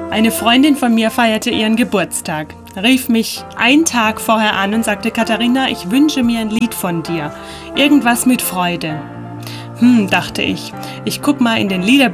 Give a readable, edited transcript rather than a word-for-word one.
Eine Freundin von mir feierte ihren Geburtstag, rief mich einen Tag vorher an und sagte: Katharina, ich wünsche mir ein Lied von dir. Irgendwas mit Freude. Dachte ich. Ich guck mal in den Liederbüchern